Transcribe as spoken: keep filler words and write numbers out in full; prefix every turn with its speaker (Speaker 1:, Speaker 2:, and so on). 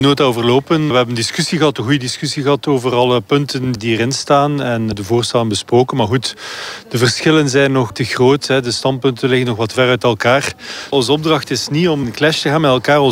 Speaker 1: Nota overlopen. We hebben discussie gehad, een goede discussie gehad over alle punten die erin staan en de voorstellen besproken. Maar goed, de verschillen zijn nog te groot. Hè. De standpunten liggen nog wat ver uit elkaar. Onze opdracht is niet om een clash te gaan met elkaar.